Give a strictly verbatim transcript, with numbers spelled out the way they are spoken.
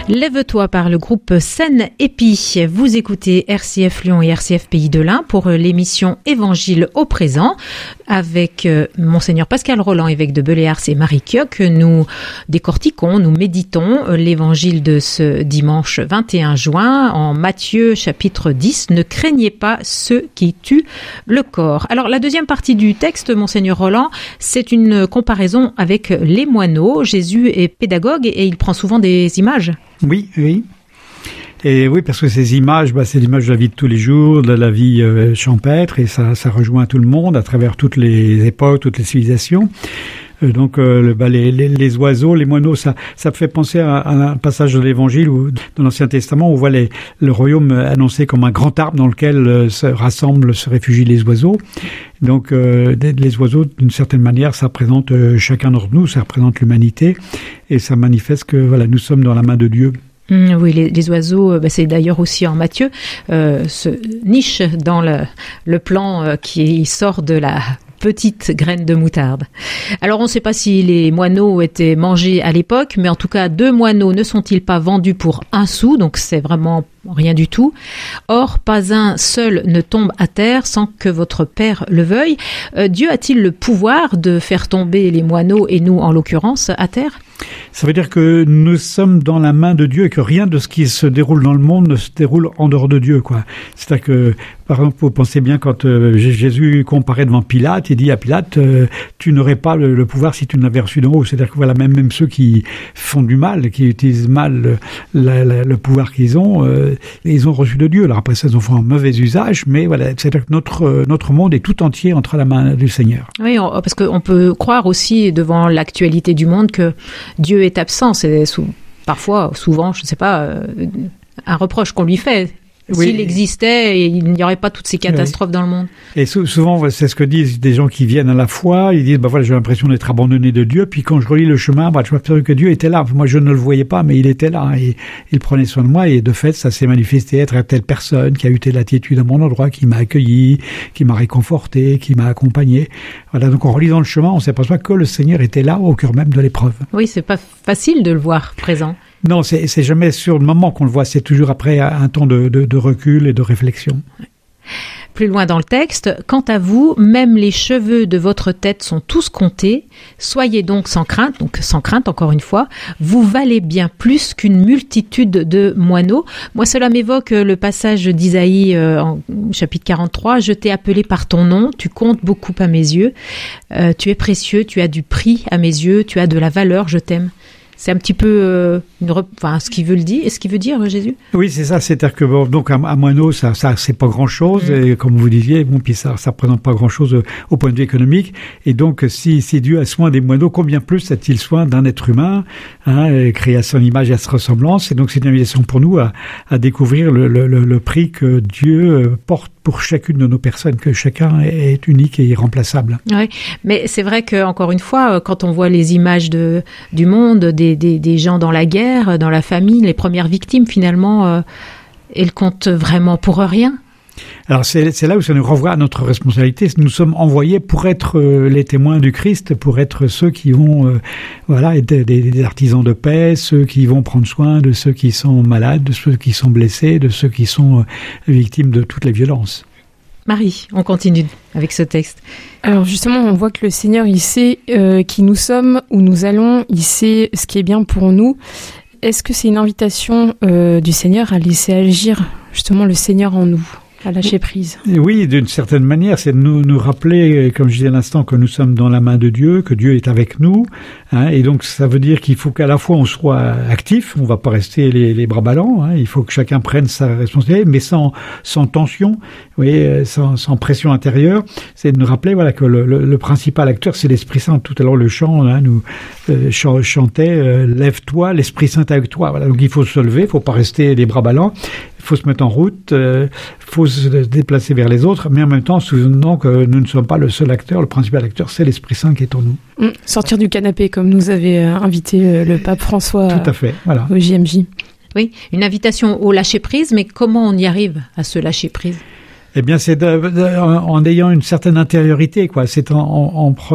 Lève-toi par le groupe Scène Épi. Vous écoutez R C F Lyon et R C F Pays de l'Ain pour l'émission Évangile au présent avec Monseigneur Pascal Rolland, évêque de Beléars et Marie Kioch. Nous décortiquons, nous méditons l'évangile de ce dimanche vingt et un juin en Matthieu chapitre dix. Ne craignez pas ceux qui tuent le corps. Alors la deuxième partie du texte, Monseigneur Rolland, c'est une comparaison avec les moineaux. Jésus est pédagogue et il prend souvent des images. Oui, oui. Et oui, parce que ces images, bah, c'est l'image de la vie de tous les jours, de la vie euh, champêtre, et ça, ça rejoint tout le monde à travers toutes les époques, toutes les civilisations. Euh, donc, euh, bah, les, les, les oiseaux, les moineaux, ça, ça me fait penser à, à un passage de l'Évangile où, dans l'Ancien Testament, on voit les, le royaume annoncé comme un grand arbre dans lequel euh, se rassemblent, se réfugient les oiseaux. Donc, euh, les oiseaux, d'une certaine manière, ça représente euh, chacun d'entre nous, ça représente l'humanité, et ça manifeste que voilà, nous sommes dans la main de Dieu. Mmh, oui, les, les oiseaux, bah, c'est d'ailleurs aussi en Matthieu, euh, se nichent dans le, le plan euh, qui sort de la petite graine de moutarde. Alors on ne sait pas si les moineaux étaient mangés à l'époque, mais en tout cas deux moineaux ne sont-ils pas vendus pour un sou, donc c'est vraiment rien du tout. Or, pas un seul ne tombe à terre sans que votre Père le veuille. Euh, Dieu a-t-il le pouvoir de faire tomber les moineaux, et nous en l'occurrence, à terre ? Ça veut dire que nous sommes dans la main de Dieu et que rien de ce qui se déroule dans le monde ne se déroule en dehors de Dieu, quoi. C'est-à-dire que, par exemple, vous pensez bien quand euh, Jésus comparaît devant Pilate, il dit à Pilate, euh, tu n'aurais pas le, le pouvoir si tu ne l'avais reçu d'en haut. C'est-à-dire que voilà, même, même ceux qui font du mal, qui utilisent mal le, la, la, le pouvoir qu'ils ont, euh, ils ont reçu de Dieu. Alors après ça, ils en font un mauvais usage, mais voilà, c'est-à-dire que notre, notre monde est tout entier entre la main du Seigneur. Oui, on, parce qu'on peut croire aussi, devant l'actualité du monde, que Dieu est absent. C'est sous, parfois, souvent, je ne sais pas, euh, un reproche qu'on lui fait. Oui. S'il existait, il n'y aurait pas toutes ces catastrophes oui. dans le monde. Et sou- souvent, c'est ce que disent des gens qui viennent à la foi. Ils disent, bah voilà, j'ai l'impression d'être abandonné de Dieu. Puis quand je relis le chemin, bah, je m'aperçois que Dieu était là. Moi, je ne le voyais pas, mais il était là. Et il prenait soin de moi. Et de fait, ça s'est manifesté être telle personne qui a eu telle attitude à mon endroit, qui m'a accueilli, qui m'a réconforté, qui m'a accompagné. Voilà. Donc, en relisant le chemin, on s'aperçoit que le Seigneur était là au cœur même de l'épreuve. Oui, c'est pas facile de le voir présent. Non, c'est, c'est jamais sur le moment qu'on le voit, c'est toujours après un temps de, de, de recul et de réflexion. Plus loin dans le texte, quant à vous, même les cheveux de votre tête sont tous comptés. Soyez donc sans crainte, donc sans crainte encore une fois, vous valez bien plus qu'une multitude de moineaux. Moi, cela m'évoque le passage d'Isaïe euh, en chapitre quarante-trois. Je t'ai appelé par ton nom, tu comptes beaucoup à mes yeux. Euh, tu es précieux, tu as du prix à mes yeux, tu as de la valeur, je t'aime. C'est un petit peu euh, une rep... enfin, ce qu'il veut le dire, est-ce qu'il veut dire Jésus ? Oui, c'est ça. C'est-à-dire que bon, donc un, un moineau, ça, ça, c'est pas grand-chose, mmh. et comme vous disiez, bon, puis ça, ça représente pas grand-chose au point de vue économique. Et donc, si, si Dieu a soin des moineaux, combien plus a-t-il soin d'un être humain, hein, créé à son image et à sa ressemblance ? Et donc, c'est une invitation pour nous à, à découvrir le, le, le, le prix que Dieu porte pour chacune de nos personnes, que chacun est unique et irremplaçable. Oui, mais c'est vrai que encore une fois, quand on voit les images de du monde, des des, des gens dans la guerre, dans la famine, les premières victimes finalement, euh, elles comptent vraiment pour rien. Alors c'est, c'est là où ça nous renvoie à notre responsabilité. Nous sommes envoyés pour être euh, les témoins du Christ, pour être ceux qui vont, euh, voilà, être des, des artisans de paix, ceux qui vont prendre soin de ceux qui sont malades, de ceux qui sont blessés, de ceux qui sont euh, victimes de toutes les violences. Marie, on continue avec ce texte. Alors justement, on voit que le Seigneur, il sait euh, qui nous sommes, où nous allons, il sait ce qui est bien pour nous. Est-ce que c'est une invitation euh, du Seigneur à laisser agir justement le Seigneur en nous ? À lâcher prise. Oui, d'une certaine manière, c'est de nous, nous rappeler, comme je disais à l'instant, que nous sommes dans la main de Dieu, que Dieu est avec nous, hein, et donc ça veut dire qu'il faut qu'à la fois on soit actif, on va pas rester les, les bras ballants, hein, il faut que chacun prenne sa responsabilité, mais sans, sans tension, oui, sans, sans pression intérieure. C'est de nous rappeler, voilà, que le, le, le principal acteur, c'est l'Esprit Saint. Tout à l'heure, le chant, hein, nous euh, chantait, euh, lève-toi, l'Esprit Saint est avec toi. Voilà, donc il faut se lever, il faut pas rester les bras ballants. Il faut se mettre en route, il euh, faut se déplacer vers les autres, mais en même temps, souvenons que nous ne sommes pas le seul acteur, le principal acteur, c'est l'Esprit Saint qui est en nous. Mmh, sortir du canapé, comme nous avait invité euh, le pape François. Tout à fait, voilà. Au J M J. Oui, une invitation au lâcher-prise, mais comment on y arrive à ce lâcher-prise ? Eh bien, c'est de, de, en ayant une certaine intériorité, quoi. C'est en, en, en